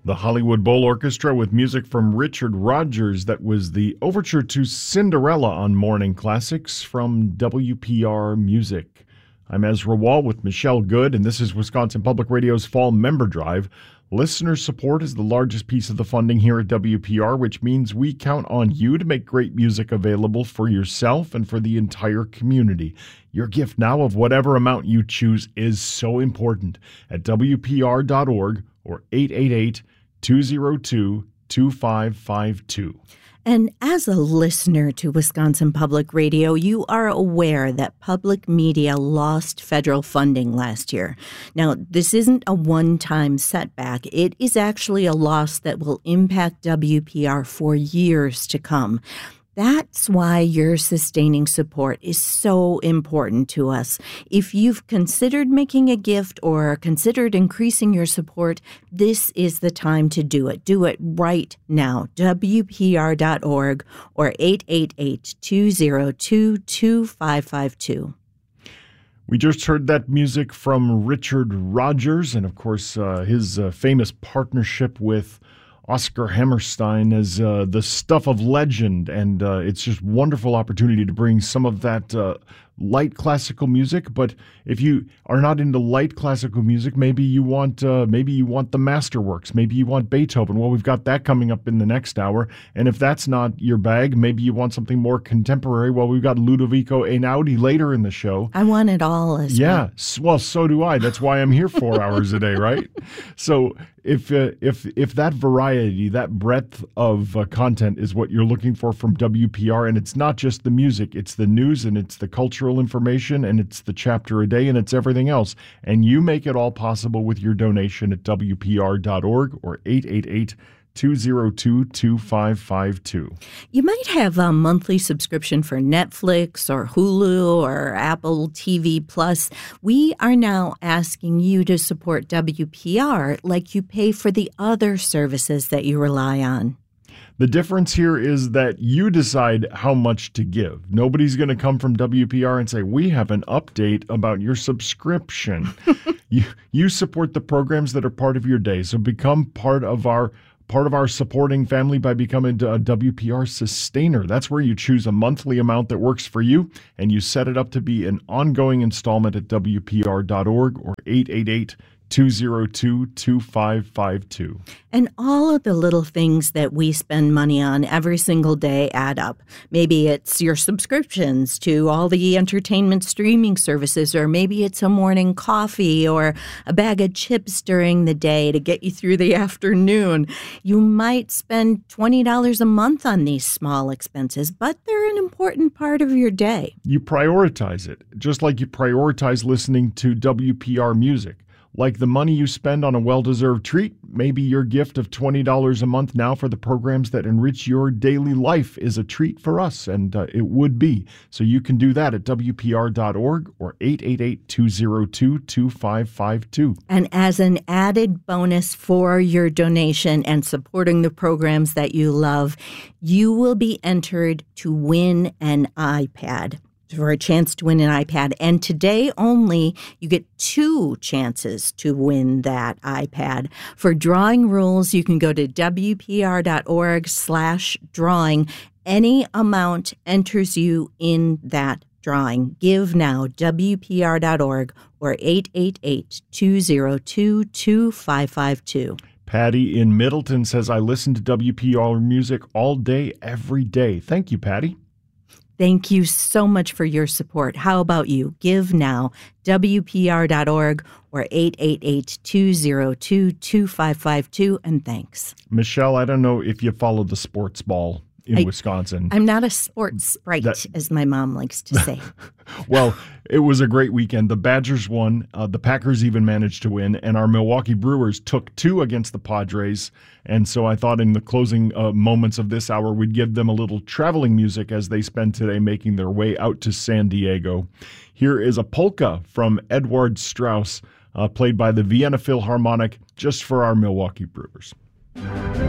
The Hollywood Bowl Orchestra with music from Richard Rodgers. That was the overture to Cinderella on Morning Classics from WPR Music. I'm Ezra Wall with Michelle Good, and this is Wisconsin Public Radio's Fall Member Drive. Listener support is the largest piece of the funding here at WPR, which means we count on you to make great music available for yourself and for the entire community. Your gift now of whatever amount you choose is so important at WPR.org or 888-202-2552. And as a listener to Wisconsin Public Radio, you are aware that public media lost federal funding last year. Now, this isn't a one-time setback. It is actually a loss that will impact WPR for years to come. That's why your sustaining support is so important to us. If you've considered making a gift or considered increasing your support, this is the time to do it. Do it right now. WPR.org or 888-202-2552. We just heard that music from Richard Rodgers and, of course, his famous partnership with Oscar Hammerstein as the stuff of legend, and it's just wonderful opportunity to bring some of that light classical music. But if you are not into light classical music, maybe you want the masterworks, maybe you want Beethoven. Well, we've got that coming up in the next hour. And if that's not your bag, maybe you want something more contemporary. Well, we've got Ludovico Einaudi later in the show. I want it all as well. Yeah, well, so do I. That's why I'm here 4 hours a day, right? So if that variety, that breadth of content is what you're looking for from WPR, and it's not just the music, it's the news and it's the cultural information and it's the chapter a day and it's everything else. And you make it all possible with your donation at WPR.org or 888-202-2552. You might have a monthly subscription for Netflix or Hulu or Apple TV Plus. We are now asking you to support WPR like you pay for the other services that you rely on. The difference here is that you decide how much to give. Nobody's going to come from WPR and say, we have an update about your subscription. You support the programs that are part of your day. So become part of our supporting family by becoming a WPR sustainer. That's where you choose a monthly amount that works for you, and you set it up to be an ongoing installment at WPR.org or 888-202-2552. And all of the little things that we spend money on every single day add up. Maybe it's your subscriptions to all the entertainment streaming services, or maybe it's a morning coffee or a bag of chips during the day to get you through the afternoon. You might spend $20 a month on these small expenses, but they're an important part of your day. You prioritize it, just like you prioritize listening to WPR music. Like the money you spend on a well-deserved treat, maybe your gift of $20 a month now for the programs that enrich your daily life is a treat for us, and it would be. So you can do that at WPR.org or 888-202-2552. And as an added bonus for your donation and supporting the programs that you love, you will be entered to win an iPad. For a chance to win an iPad. And today only, you get 2 chances to win that iPad. For drawing rules, you can go to WPR.org/drawing. Any amount enters you in that drawing. Give now, WPR.org or 888-202-2552. Patty in Middleton says, I listen to WPR music all day, every day. Thank you, Patty. Thank you so much for your support. How about you? Give now, WPR.org or 888-202-2552, and thanks. Michelle, I don't know if you follow the sports ball in Wisconsin. I'm not a sports sprite, as my mom likes to say. Well, it was a great weekend. The Badgers won. The Packers even managed to win. And our Milwaukee Brewers took 2 against the Padres. And so I thought in the closing moments of this hour, we'd give them a little traveling music as they spend today making their way out to San Diego. Here is a polka from Edward Strauss, played by the Vienna Philharmonic, just for our Milwaukee Brewers.